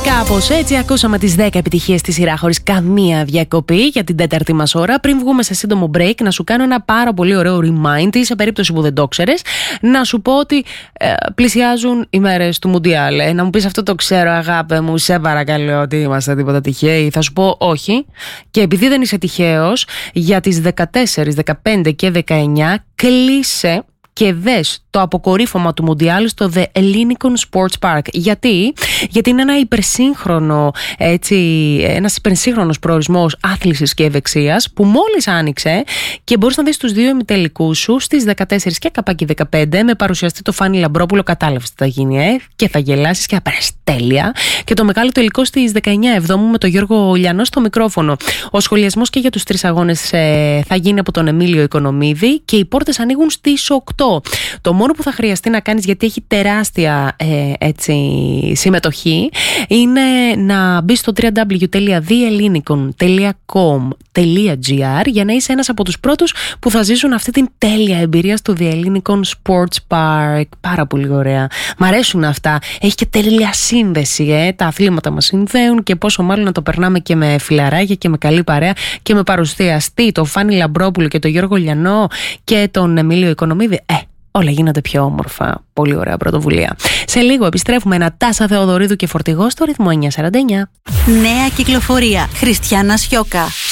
Κάπως έτσι ακούσαμε τις 10 επιτυχίες στη σειρά χωρίς καμία διακοπή για την τέταρτη μας ώρα. Πριν βγούμε σε σύντομο break, να σου κάνω ένα πάρα πολύ ωραίο remind, σε περίπτωση που δεν το ξέρεις, να σου πω ότι πλησιάζουν οι μέρες του Μουντιάλ. Να μου πεις αυτό το ξέρω, αγάπη μου, σε παρακαλώ, ότι είμαστε τίποτα τυχαίοι. Θα σου πω όχι. Και επειδή δεν είσαι τυχαίος, για τις 14, 15 και 19 κλείσε και δες το αποκορύφωμα του Μουντιάλ στο The Ellinikon Sports Park. Γιατί είναι ένα ένας υπερσύγχρονος προορισμός άθλησης και ευεξίας που μόλις άνοιξε και μπορείς να δεις τους δύο ημιτελικούς σου στις 14 και καπάκι 15 με παρουσιαστή το Φάνη Λαμπρόπουλο. Κατάλαβες τι θα γίνει, και θα γελάσεις και θα πάρεις τέλεια. Και το μεγάλο τελικό στις 19 Εβδόμου με τον Γιώργο Λιανό στο μικρόφωνο. Ο σχολιασμός και για τους 3 αγώνες θα γίνει από τον Εμίλιο Οικονομίδη και οι πόρτες ανοίγουν στις 8. Το μόνο που θα χρειαστεί να κάνεις, γιατί έχει τεράστια συμμετοχή, είναι να μπεις στο www.theellinikon.com.gr για να είσαι ένας από τους πρώτους που θα ζήσουν αυτή την τέλεια εμπειρία στο The Ellinikon Sports Park. Πάρα πολύ ωραία. Μ' αρέσουν αυτά. Έχει και τέλεια σύνδεση. Τα αθλήματα μας συνδέουν και πόσο μάλλον να το περνάμε και με φιλαράκια και με καλή παρέα και με παρουσιαστή τον Φάνη Λαμπρόπουλο και τον Γιώργο Λιανό και τον Εμίλιο Οικονομίδη. Όλα γίνονται πιο όμορφα. Πολύ ωραία πρωτοβουλία. Σε λίγο επιστρέφουμε. Νατάσα Θεοδωρίδου και Φορτηγό στο ρυθμό 949. Νέα κυκλοφορία. Χριστιάνα Σιώκα.